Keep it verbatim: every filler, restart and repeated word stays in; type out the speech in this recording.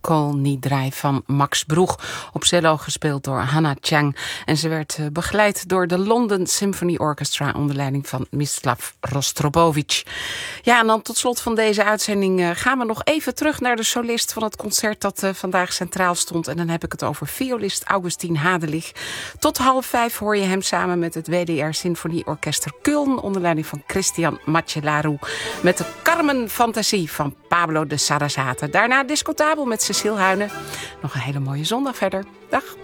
Call Nidrai van Max Broeg. Op cello gespeeld door Hannah Chang. En ze werd uh, begeleid door de London Symphony Orchestra onder leiding van Mislav Rostropovich. Ja, en dan tot slot van deze uitzending uh, gaan we nog even terug naar de solist van het concert dat uh, vandaag centraal stond. En dan heb ik het over violist Augustin Hadelich. Tot half vijf hoor je hem samen met het W D R Symfonieorkester Köln onder leiding van Christian Macellaro met de Carmen Fantasie van Pablo de Sarasate. Daarna Discotabel met Cecile Huyne. Nog een hele mooie zondag verder. Dag.